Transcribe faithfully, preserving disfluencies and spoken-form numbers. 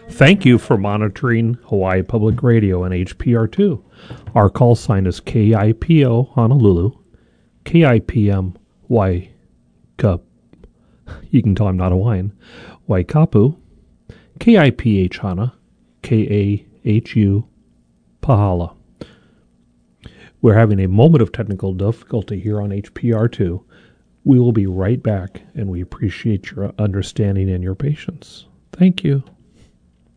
Thank you for monitoring Hawaii Public Radio and H P R two. Our call sign is K I P O Honolulu, K I P M Waikapu. You can tell I'm not Hawaiian. Waikapu, K I P H Hana, K A H U Pahala. We're having a moment of technical difficulty here on H P R two. We will be right back, and we appreciate your understanding and your patience. Thank you.